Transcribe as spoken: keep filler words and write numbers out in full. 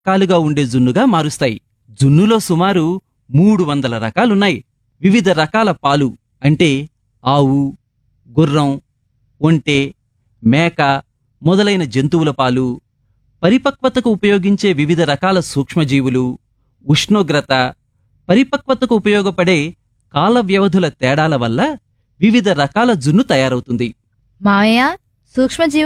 రకాలుగా ఉండే జున్నుగా మారుస్తాయి. జున్నులో సుమారు మూడు వందల రకాలున్నాయి. వివిధ రకాల పాలు అంటే ఆవు, గుర్రం, ఒంటె, మేక మొదలైన జంతువుల పాలు, పరిపక్వతకు ఉపయోగించే వివిధ రకాల సూక్ష్మజీవులు, ఉష్ణోగ్రత, పరిపక్వతకు ఉపయోగపడే కాల వ్యవధుల తేడాల వల్ల వివిధ రకాల జున్ను తయారవుతుంది. మావయ్య, సూక్ష్మజీవులు